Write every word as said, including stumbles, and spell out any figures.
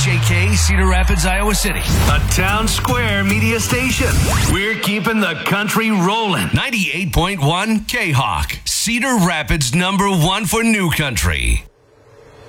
H A K, Cedar Rapids, Iowa City. A Town Square media station. We're keeping the country rolling. ninety-eight point one K-Hawk, Cedar Rapids number one for new country.